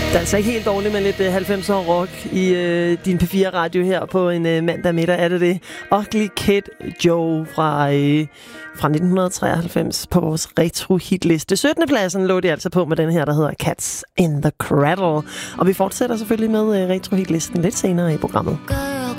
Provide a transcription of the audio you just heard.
Det er altså ikke helt dårligt med lidt 90'er rock i din P4-radio her på en mandag middag, er det? Ugly Kid Joe fra 1993 på vores retro-hitliste. 17. pladsen lå de altså på med den her, der hedder Cats in the Cradle. Og vi fortsætter selvfølgelig med retro-hitlisten lidt senere i programmet. Girl,